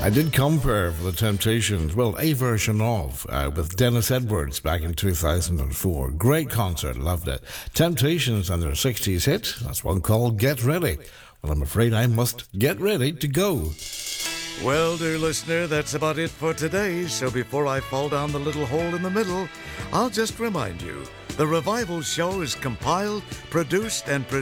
I did compare for the Temptations, well, a version of, with Dennis Edwards back in 2004. Great concert, loved it. Temptations and their 60s hit, that's one called Get Ready. Well, I'm afraid I must get ready to go. Well, dear listener, that's about it for today. So before I fall down the little hole in the middle, I'll just remind you, the Revival Show is compiled, produced, and presented